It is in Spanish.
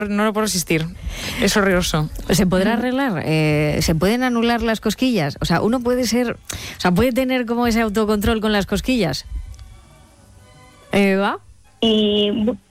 no lo puedo resistir. Es horroroso. ¿Se podrá arreglar? ¿Se pueden anular las cosquillas? O sea, uno puede puede tener como ese autocontrol con las cosquillas. ¿Eva?